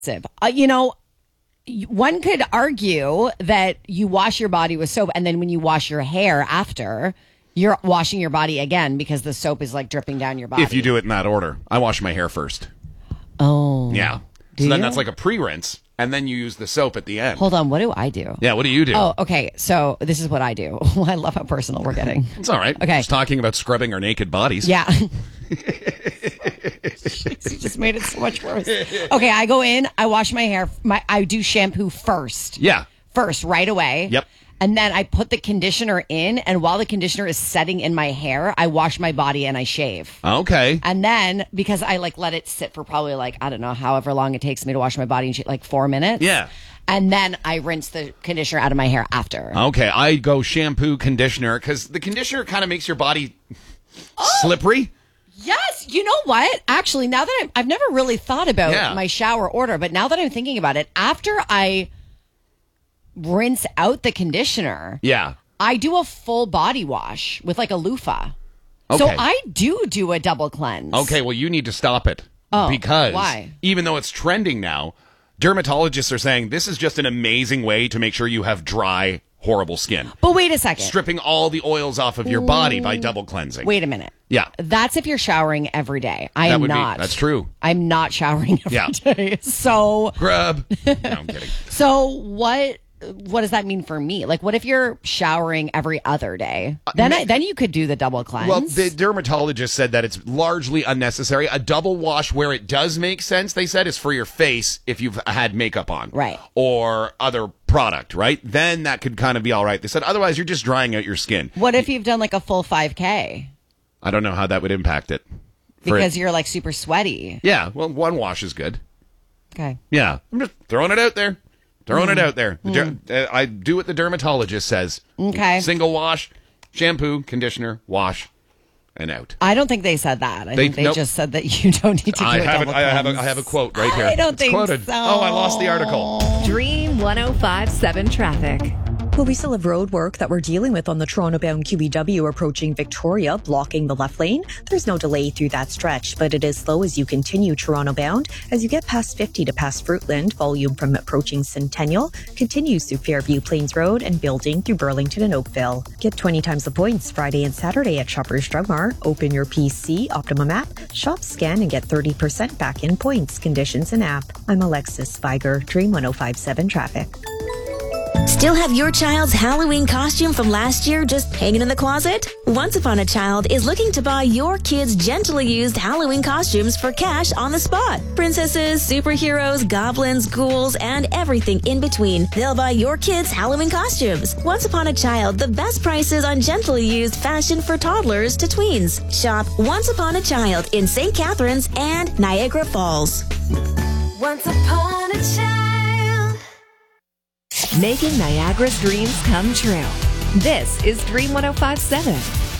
One could argue that you wash your body with soap, and then when you wash your hair after, you're washing your body again because the soap is like dripping down your body. If you do it in that order. I wash my hair first. Oh. Yeah. Do so then you? that's like a pre-rinse, and then you use the soap at the end. Hold on, what do I do? Yeah, what do you do? Oh, okay. So this is what I do. I love how personal we're getting. It's all right. Okay. Just talking about scrubbing our naked bodies. Yeah. You just made it so much worse. Okay, I go in, I wash my hair. I do shampoo first. Yeah. First, right away. Yep. And then I put the conditioner in, and while the conditioner is setting in my hair, I wash my body and I shave. Okay. And then, because I let it sit for probably I don't know, however long it takes me to wash my body, in 4 minutes. Yeah. And then I rinse the conditioner out of my hair after. Okay, I go shampoo, conditioner, because the conditioner kind of makes your body slippery. Yes. You know what? Actually, now that I've never really thought about my shower order, but now that I'm thinking about it, after I rinse out the conditioner, I do a full body wash with a loofah. Okay. So I do a double cleanse. Okay, well, you need to stop it. Oh, because why? Even though it's trending now, dermatologists are saying this is just an amazing way to make sure you have dry, horrible skin. But wait a second. Stripping all the oils off of your body by double cleansing. Wait a minute. Yeah. That's if you're showering every day. I am not. That's true. I'm not showering every day. So Grub. No, I'm kidding. So what does that mean for me? What if you're showering every other day? Then you could do the double cleanse. Well, the dermatologist said that it's largely unnecessary. A double wash where it does make sense, they said, is for your face if you've had makeup on. Right. Or other product, right? Then that could kind of be all right. They said otherwise you're just drying out your skin. What if you've done a full 5K? I don't know how that would impact it. Because you're super sweaty. Yeah, well, one wash is good. Okay. Yeah, I'm just throwing it out there. I do what the dermatologist says. Okay. Single wash, shampoo, conditioner, wash, and out. I don't think they said that. I think they just said that you don't need to do I a have double I cleanse. have a quote right here. I don't It's think quoted. so. Oh, I lost the article. Dream 105.7 traffic. Well, we still have road work that we're dealing with on the Toronto-bound QEW approaching Victoria, blocking the left lane. There's no delay through that stretch, but it is slow as you continue Toronto-bound. As you get past 50 to past Fruitland, volume from approaching Centennial continues through Fairview Plains Road and building through Burlington and Oakville. Get 20 times the points Friday and Saturday at Shoppers Drug Mart. Open your PC, Optimum app, shop, scan, and get 30% back in points, conditions, and app. I'm Alexis Spiger, Dream 105.7 Traffic. Still have your child's Halloween costume from last year just hanging in the closet? Once Upon a Child is looking to buy your kids' gently used Halloween costumes for cash on the spot. Princesses, superheroes, goblins, ghouls, and everything in between. They'll buy your kids' Halloween costumes. Once Upon a Child, the best prices on gently used fashion for toddlers to tweens. Shop Once Upon a Child in St. Catharines and Niagara Falls. Once upon a child. Making Niagara's dreams come true. This is Dream 105.7.